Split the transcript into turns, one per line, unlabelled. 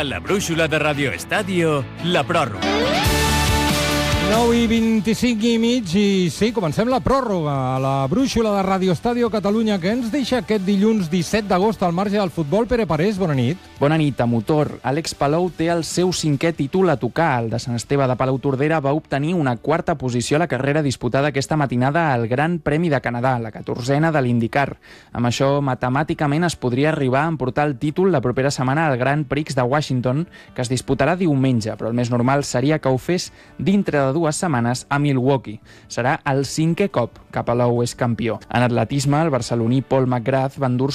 A la brúixola de Radio Estadio, la pròrroga.
9:25 i sí, comencem la pròrroga a la brúixola de Radio Estadio Catalunya, que ens deixa aquest dilluns 17 d'agost al marge del futbol. Pere Parés, bona nit.
Bona nit, a motor. Àlex Palou té el seu 5è títol a tocar. El de Sant Esteve de Palautordera va obtenir una 4a posició a la carrera disputada aquesta matinada al Gran Premi de Canadà, la 14a de l'IndyCar. Amb això, matemàticament es podria arribar a emportar el títol la propera setmana al Grand Prix de Washington, que es disputarà diumenge, però el més normal seria que ho fes dintre de 2 setmanes a Milwaukee. Serà el 5è cop que Palou és campió. En atletisme, el barceloní Paul McGrath va endur